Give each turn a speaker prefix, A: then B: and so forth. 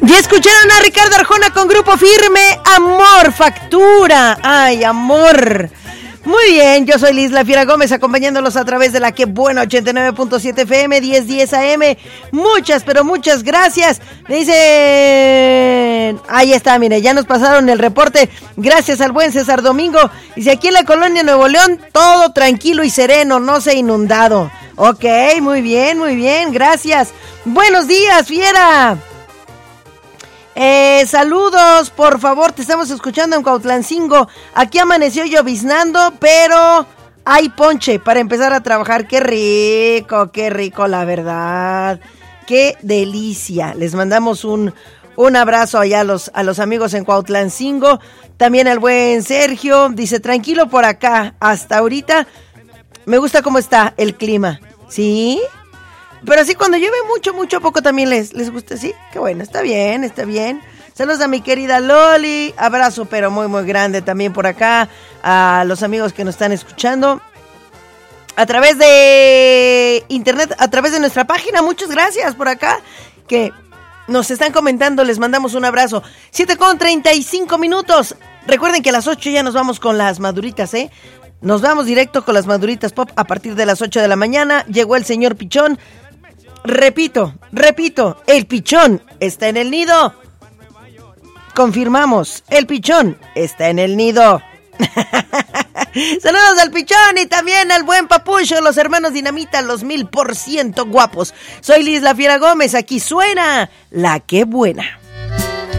A: Y escucharon a Ricardo Arjona con Grupo Firme, Amor, Factura. Ay, amor. Muy bien, yo soy Liz La Fiera Gómez, acompañándolos a través de la que buena 89.7 FM, 1010 AM. Muchas, pero muchas gracias. Me dicen, ahí está, mire, ya nos pasaron el reporte. Gracias al buen César Domingo. Dice, aquí en la colonia Nuevo León, todo tranquilo y sereno, no se ha inundado. Ok, muy bien, gracias. Buenos días, Fiera. Saludos, por favor, te estamos escuchando en Cuautlancingo. Aquí amaneció lloviznando, pero hay ponche para empezar a trabajar. Qué rico, la verdad. Qué delicia. Les mandamos un abrazo allá a los amigos en Cuautlancingo. También al buen Sergio. Dice, tranquilo por acá. Hasta ahorita me gusta cómo está el clima. ¿Sí? Pero sí, cuando llueve mucho, poco también les gusta, ¿sí? Qué bueno, está bien. Saludos a mi querida Loli, abrazo pero muy grande también por acá, a los amigos que nos están escuchando a través de internet, a través de nuestra página. Muchas gracias por acá, que nos están comentando, les mandamos un abrazo. 7:35. Recuerden que a las 8 ya nos vamos con las maduritas, ¿eh? Nos vamos directo con las maduritas pop a partir de las 8 de la mañana. Llegó el señor Pichón. Repito, el Pichón está en el nido. Confirmamos, el Pichón está en el nido. Saludos al Pichón y también al buen Papucho, los hermanos Dinamita, los 1000% guapos. Soy Liz La Fiera Gómez, aquí suena La Que Buena.